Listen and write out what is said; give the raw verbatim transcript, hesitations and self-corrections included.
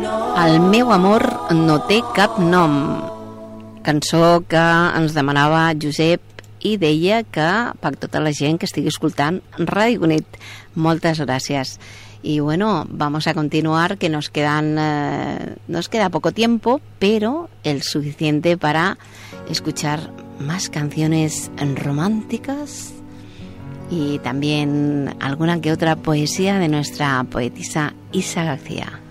El meu amor no té cap nom, cançó que ens demanava Josep i deia que per tota la gent que estigui escoltant Ràdio Cunit. Moltes gràcies. Y bueno, vamos a continuar, que nos quedan eh, nos queda poco tiempo, pero el suficiente para escuchar más canciones románticas y también alguna que otra poesía de nuestra poetisa Isa García.